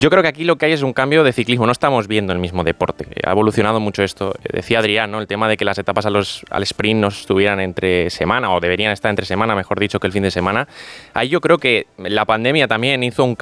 Yo creo que aquí lo que hay es un cambio de ciclismo, no estamos viendo el mismo deporte, ha evolucionado mucho esto. Decía Adrián, ¿no? El tema de que las etapas al sprint no estuvieran entre semana, o deberían estar entre semana, mejor dicho, que el fin de semana. Ahí yo creo que la pandemia también hizo un